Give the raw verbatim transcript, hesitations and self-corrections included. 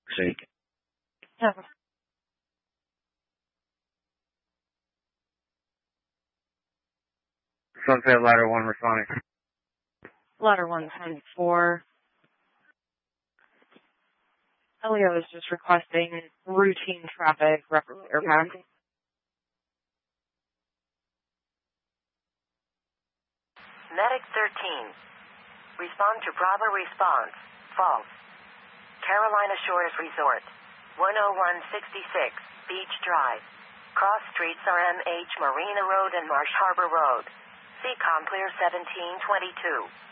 See. Yeah. Sunset Ladder one responding. Ladder one ten four. Elio is just requesting routine traffic replicator pack. Medic thirteen. Respond to Bravo response. False. Carolina Shores Resort. one oh one sixty-six, Beach Drive. Cross streets are M H Marina Road and Marsh Harbor Road. C COM clear seventeen twenty-two.